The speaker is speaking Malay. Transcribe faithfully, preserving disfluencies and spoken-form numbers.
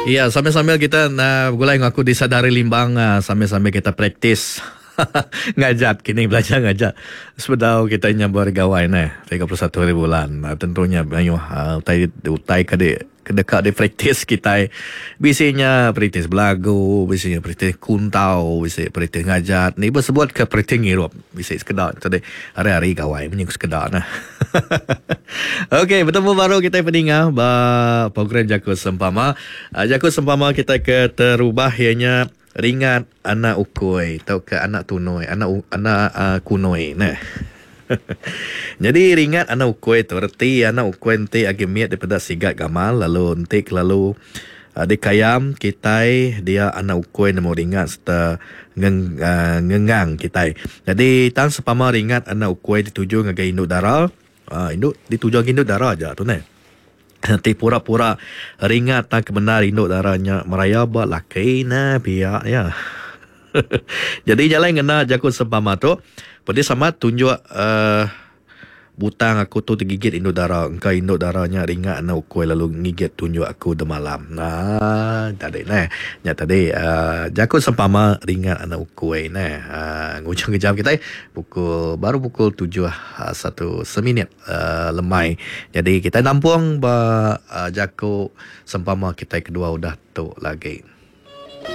Ya, sambil-sambil kita uh, gulai ngaku di Sadari Limbang, uh, sambil-sambil kita praktis ngajat, kini belajar ngajat. Sepedau kita nyambar gawai nah, tiga puluh satu hari bulan. Uh, tentunya banyak uh, utai utai kade kedekat di praktis kita. Bisinya praktis belagu, bisinya praktis kuntau, bisi praktis ngajat. Ni bersebut ke praktis ngirup. Bisi sekedar tadi hari-hari gawai menyuk sekedar nah. Okey, bertemu baru kita pendengar ba program Jaku Sempama. Uh, Jaku Sempama kita ke terubah ianya ringat anak ukoi atau ke anak tunoi, anak anak uh, kunoi nah. Jadi ringat anak ukoi tu erti anak ukoi nanti agak miat daripada sigat gamal lalu nanti lalu uh, di kayam kita dia anak ukoi nama ringat serta ngeng, uh, ngengang kita. Jadi tang sepama ringat anak ukoi dituju ngagai induk darah. Uh, induk dituju ngagai induk darah aja tu nah. Nanti pura-pura ringat tak benar induk darahnya meraya buat laki na biar ya. Jadi jalan kena Jaku Sempama tu pada sama tunjuk uh, butang aku tu tergigit induk darah. Engkau induk darahnya ringat na ukoi lalu ngigit tunjuk aku de malam. Nah, tadi nah. Ya tadi uh, Jaku Sempama ringat anak ukoi nah. Uh, ngujung kejam kita pukul baru pukul tujuh uh, satu seminit uh, lemai. Jadi kita nampung ba uh, Jaku Sempama kita kedua udah tu lagi.